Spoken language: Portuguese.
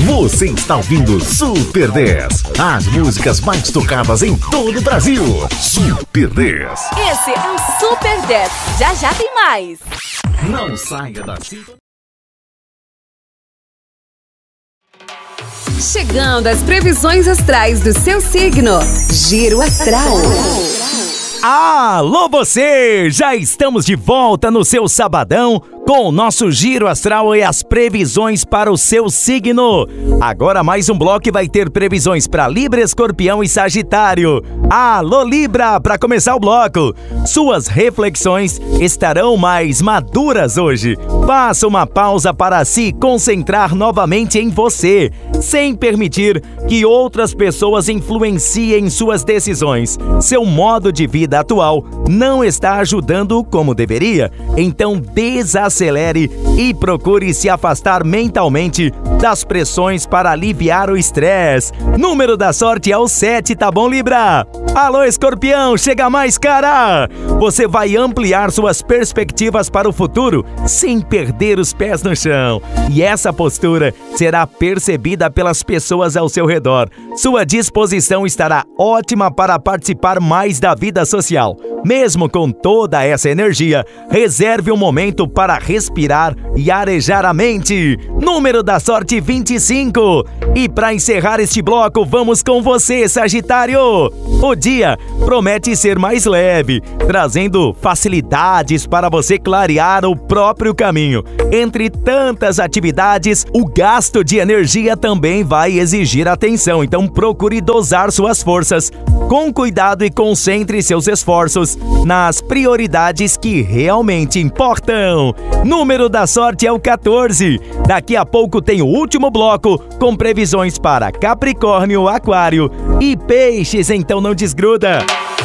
Você está ouvindo Super 10, as músicas mais tocadas em todo o Brasil. Super 10. Esse é o Super 10. Já já tem mais. Não saia da sintonia. Chegando às previsões astrais do seu signo. Giro Astral. Alô você! Já estamos de volta no seu sabadão com o nosso Giro Astral e as previsões para o seu signo. Agora mais um bloco que vai ter previsões para Libra, Escorpião e Sagitário. Alô Libra, para começar o bloco, suas reflexões estarão mais maduras hoje. Faça uma pausa para se concentrar novamente em você, sem permitir que outras pessoas influenciem suas decisões. Seu modo de vida atual não está ajudando como deveria, então desacelere e procure se afastar mentalmente das pressões para aliviar o estresse. Número da sorte é o 7, tá bom, Libra? Alô, Escorpião, chega mais, cara! Você vai ampliar suas perspectivas para o futuro sem perder os pés no chão. E essa postura será percebida pelas pessoas ao seu redor. Sua disposição estará ótima para participar mais da vida social. Mesmo com toda essa energia, reserve um momento para respirar e arejar a mente. Número da sorte 25. E para encerrar este bloco, vamos com você, Sagitário. O dia promete ser mais leve, trazendo facilidades para você clarear o próprio caminho. Entre tantas atividades, o gasto de energia também vai exigir atenção, então procure dosar suas forças com cuidado e concentre seus esforços nas prioridades que realmente importam. Número da sorte é o 14. Daqui a pouco tem o último bloco com previsões para Capricórnio, Aquário e Peixes, então não desgruda.